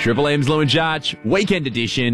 Triple M's Lou and Jarch, weekend edition.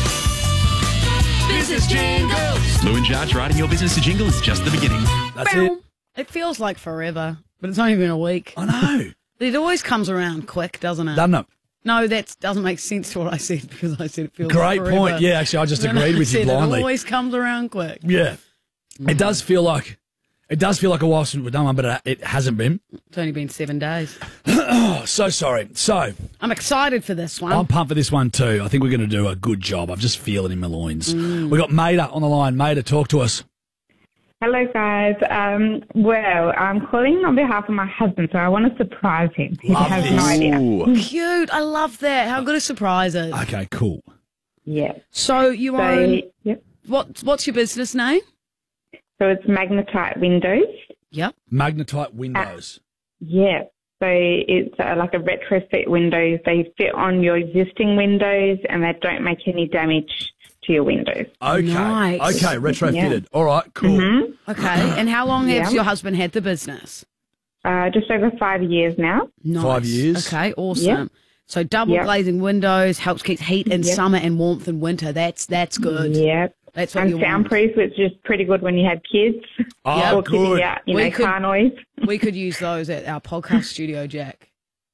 Business Jingles. Lou and Jarch, writing your business to jingle is just the beginning. That's it. It feels like forever, but it's only been a week. I know. It always comes around quick, doesn't it? Doesn't it? No, that doesn't make sense to what I said because I said it feels Great like forever. point. Yeah, actually, I just agreed with you blindly. It always comes around quick. Yeah. It does feel like a while since we've done one, but it hasn't been. It's only been 7 days. Oh, so sorry. So I'm excited for this one. I'm pumped for this one too. I think we're going to do a good job. I just feel it in my loins. We've got Maida on the line. Maida, talk to us. Hello, guys. Well, I'm calling on behalf of my husband, so I want to surprise him. He Love has this. no idea. Ooh. Cute. I love that. How good a surprise is. Okay, cool. Yeah. So you own, Yep. what's your business name? So it's Magnetite Windows. Yep. Magnetite windows. Yeah. So it's like a retrofit windows. They fit on your existing windows and they don't make any damage to your windows. Okay. Nice. Okay, retrofitted. Yeah. All right, cool. Okay. And how long has Yeah. your husband had the business? Just over 5 years now. Nice. 5 years. Okay, awesome. Yep. So double Yep. glazing windows helps keep heat in Yep. summer and warmth in winter. That's good. Yep. That's what And you want. soundproof, which is pretty good when you have kids. Oh, Or keeping good. out, We could- car noise. We could use those at our podcast studio, Jack.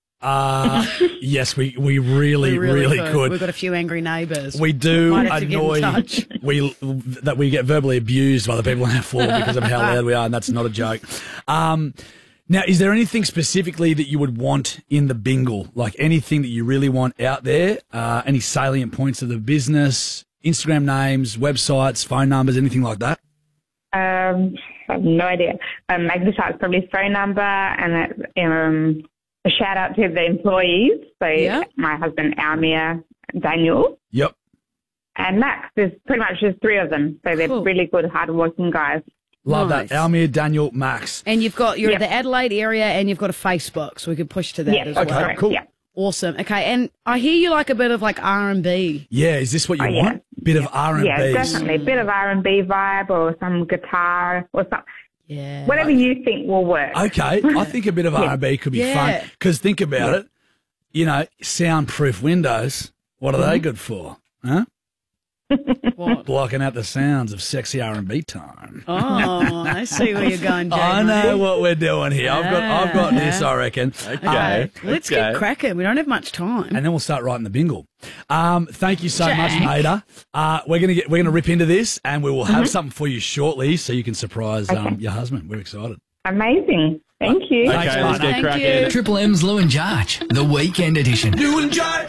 Yes, we really could. We've got a few angry neighbours. We do Might have to get in annoy touch. we get verbally abused by the people on our floor because of how loud we are, and that's not a joke. Now, is there anything specifically that you would want in the bingle? Like anything that you really want out there? Any salient points of the business? Instagram names, websites, phone numbers, anything like that? I have no idea. Magnetite's probably his phone number, and a shout out to the employees. So my husband, Almir, Daniel, Yep. and Max. There's pretty much just 3 of them. So they're Cool. really good, hard-working guys. Love Nice. that. Almir, Daniel, Max. And you're Yep. in the Adelaide area and you've got a Facebook, so we could push to that Yeah, as that's well. Okay, correct. cool. Yeah. Awesome. Okay, and I hear you like a bit of like R&B. Yeah, is this what you Oh, yeah. want? Bit of R&B. Yeah, definitely. A bit of R&B vibe or some guitar or something. Yeah. Whatever you think will work. Okay, I think a bit of R&B could be Yeah. fun. Because think about it, soundproof windows, what are they good for? Huh? What? Blocking out the sounds of sexy R&B time. Oh, I see where you're going, Jack. I know what we're doing here. I've got this, I reckon. Okay. Let's get cracking. We don't have much time. And then we'll start writing the bingle. Thank you so much, Maida. We're gonna rip into this, and we will have something for you shortly, so you can surprise your husband. We're excited. Amazing. Thank you. Thanks, Okay, let's partner. get cracking. you. Triple M's Lou and Jarch, the weekend edition. Lou and Jarch.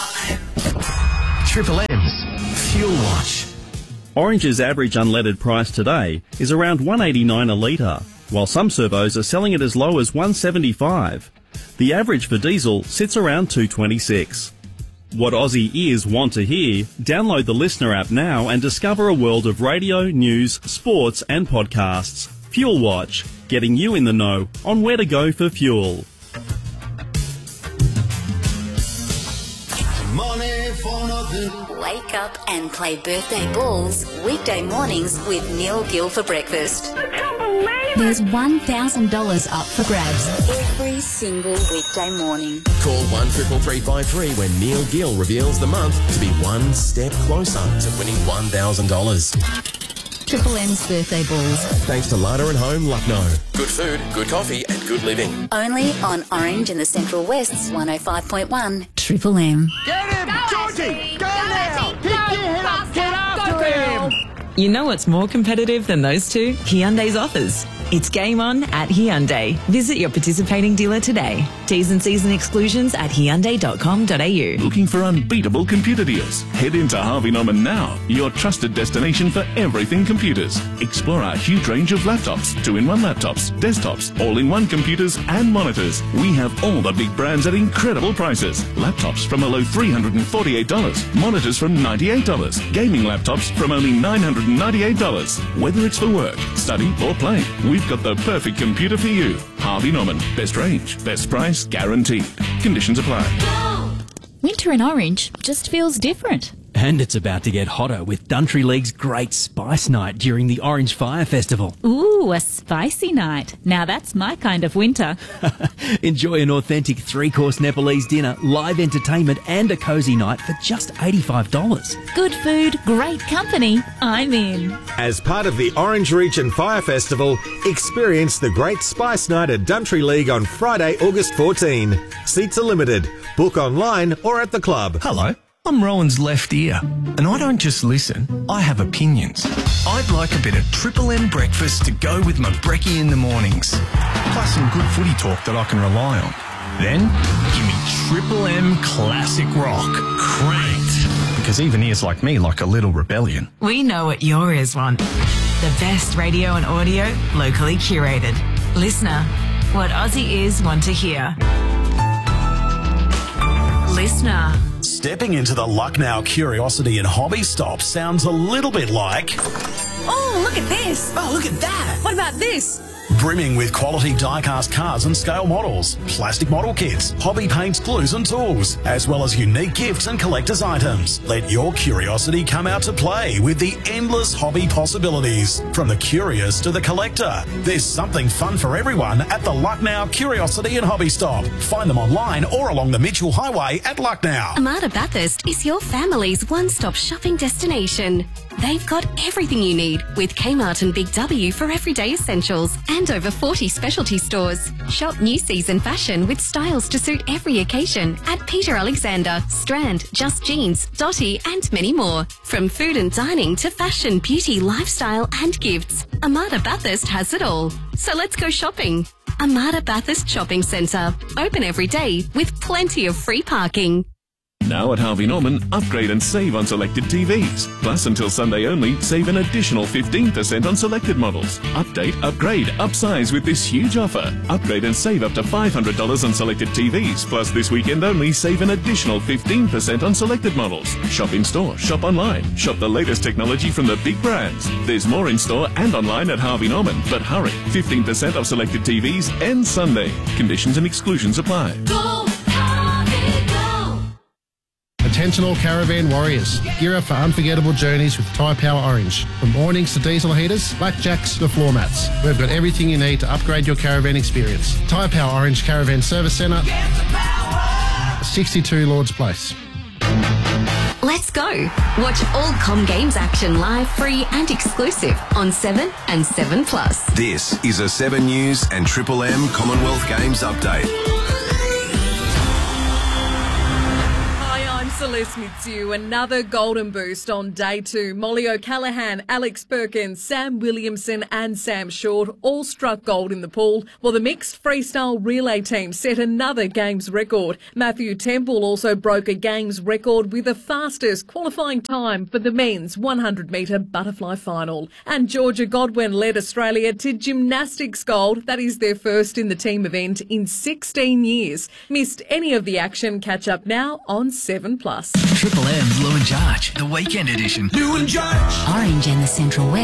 Triple M's Fuel Watch. Orange's average unleaded price today is around $1.89 a litre, while some servos are selling it as low as $1.75. The average for diesel sits around $2.26. What Aussie ears want to hear? Download the Listener app now and discover a world of radio, news, sports and podcasts. Fuel Watch, getting you in the know on where to go for fuel. Wake up and play birthday balls weekday mornings with Neil Gill for breakfast. There's $1,000 up for grabs. Every single weekday morning. Call 133353 when Neil Gill reveals the month to be one step closer to winning $1,000. Triple M's birthday balls. Thanks to Larder and Home, Lucknow. Good food, good coffee and good living. Only on Orange and the Central West's 105.1. Triple M. You know what's more competitive than those two? Hyundai's offers. It's game on at Hyundai. Visit your participating dealer today. T's and C's and exclusions at hyundai.com.au. Looking for unbeatable computer deals? Head into Harvey Norman now, your trusted destination for everything computers. Explore our huge range of laptops, 2-in-1 laptops, desktops, all-in-one computers and monitors. We have all the big brands at incredible prices. Laptops from a low $348, monitors from $98, gaming laptops from only $998. Whether it's for work, study or play, we've got the perfect computer for you. Harvey Norman, best range, best price, guaranteed. Conditions apply. Winter in Orange just feels different. And it's about to get hotter with Duntry League's Great Spice Night during the Orange Fire Festival. Ooh, a spicy night. Now that's my kind of winter. Enjoy an authentic 3-course Nepalese dinner, live entertainment and a cosy night for just $85. Good food, great company. I'm in. As part of the Orange Region Fire Festival, experience the Great Spice Night at Duntry League on Friday, August 14. Seats are limited. Book online or at the club. Hello, I'm Rowan's left ear, and I don't just listen, I have opinions. I'd like a bit of Triple M breakfast to go with my brekkie in the mornings, plus some good footy talk that I can rely on. Then, give me Triple M Classic Rock, cranked, because even ears like me like a little rebellion. We know what your ears want. The best radio and audio, locally curated. Listener, what Aussie ears want to hear. Listener. Stepping into the Lucknow Curiosity and Hobby Stop sounds a little bit like... Oh, look at this. Oh, look at that. What about this? Brimming with quality die-cast cars and scale models, plastic model kits, hobby paints, glues and tools, as well as unique gifts and collector's items. Let your curiosity come out to play with the endless hobby possibilities. From the curious to the collector, there's something fun for everyone at the Lucknow Curiosity and Hobby Stop. Find them online or along the Mitchell Highway at Lucknow. Amada Bathurst is your family's one-stop shopping destination. They've got everything you need with Kmart and Big W for everyday essentials and over 40 specialty stores. Shop new season fashion with styles to suit every occasion at Peter Alexander, Strand, Just Jeans, Dotty and many more. From food and dining to fashion, beauty, lifestyle and gifts, Amada Bathurst has it all. So let's go shopping. Amada Bathurst Shopping Centre. Open every day with plenty of free parking. Now at Harvey Norman, upgrade and save on selected TVs. Plus, until Sunday only, save an additional 15% on selected models. Update, upgrade, upsize with this huge offer. Upgrade and save up to $500 on selected TVs. Plus, this weekend only, save an additional 15% on selected models. Shop in store, shop online. Shop the latest technology from the big brands. There's more in store and online at Harvey Norman. But hurry, 15% off selected TVs ends Sunday. Conditions and exclusions apply. Attention all caravan warriors. Gear up for unforgettable journeys with Tyre Power Orange. From awnings to diesel heaters, blackjacks to floor mats. We've got everything you need to upgrade your caravan experience. Tyre Power Orange Caravan Service Centre, 62 Lords Place. Let's go. Watch all Com Games action live, free and exclusive on 7 and 7+. This is a 7 News and Triple M Commonwealth Games update. Celeste Mitsu, another golden boost on day 2. Molly O'Callaghan, Alex Perkins, Sam Williamson and Sam Short all struck gold in the pool, while the mixed freestyle relay team set another games record. Matthew Temple also broke a games record with the fastest qualifying time for the men's 100-metre butterfly final. And Georgia Godwin led Australia to gymnastics gold. That is their first in the team event in 16 years. Missed any of the action? Catch up now on 7+. Triple M's Lou and Jarch, the weekend edition. Lou and Jarch. Orange and the Central West.